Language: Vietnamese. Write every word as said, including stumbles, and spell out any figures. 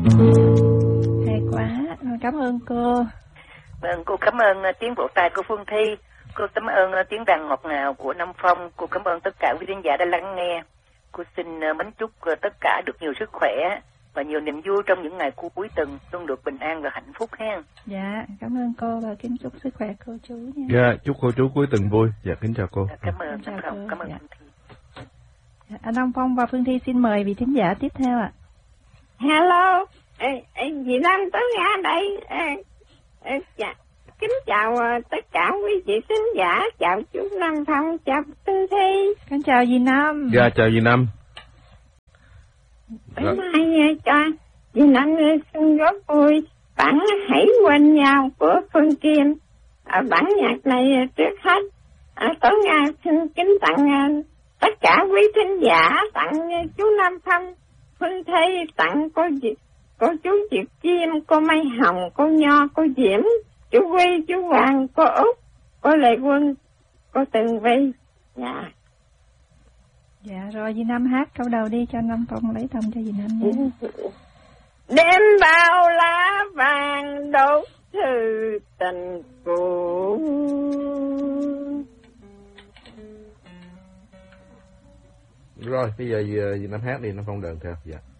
Hay quá, cảm ơn cô. Vâng, cô cảm ơn uh, tiếng vỗ tay của Phương Thi. Cô cảm ơn uh, tiếng đàn ngọt ngào của Nam Phong. Cô cảm ơn tất cả quý khán giả đã lắng nghe. Cô xin uh, mến chúc uh, tất cả được nhiều sức khỏe và nhiều niềm vui trong những ngày cuối tuần, luôn được bình an và hạnh phúc ha. Dạ, cảm ơn cô và kính chúc sức khỏe cô chú nha. Dạ, chúc cô chú cuối tuần vui. Dạ, kính chào cô. Dạ, cảm ơn Chào Nam Phong, cô. cảm ơn Dạ. Phương Thi. Dạ, anh Nam Phong và Phương Thi xin mời vị thính giả tiếp theo ạ. Hello, ê, ê, chị Nam tới Nga đây. Ê, ê, dạ. Kính chào uh, tất cả quý vị khán giả, chào chú Nam Phong, chào Tư Thi. Con chào dì Năm. Dạ, chào dì Năm. Bữa nay uh, cho dì Năm uh, xin góp vui bản Hãy Quên Nhau của Phương Kim. Ở bản nhạc này uh, trước hết uh, tối nay xin kính tặng uh, tất cả quý thính giả, tặng uh, chú Nam Phong, Phương Thi, tặng cô Diệp, cô chú Diệp Chim, cô Mai Hồng, cô Nho, cô Diễm, chú Quy, chú Hoàng, cô Út, cô Lệ Quân, cô Tường Vi. Dạ. Dạ, rồi dì Năm hát câu đầu đi cho Nam Phong lấy thông cho dì Năm nha. Đêm bao lá vàng đốt thư tình cũ. Rồi, bây giờ dì, dì Năm hát đi, Năm Phong đờn theo. Dạ.